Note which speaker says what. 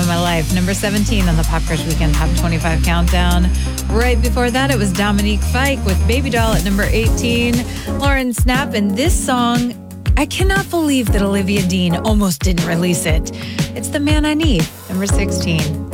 Speaker 1: My Life. Number 17 on the Pop Crush Weekend Top 25 Countdown. Right before that, it was Dominique Fike with Baby Doll at number 18. Lauren Snap, and this song, I cannot believe that Olivia Dean almost didn't release it. It's The Man I Need, number 16.